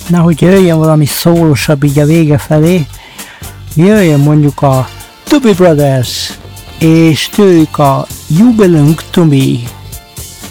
Na, hogy jöjjön valami szólosabb így a vége felé, jöjjön mondjuk a Doobie Brothers, és tőlük a You Belong To Me.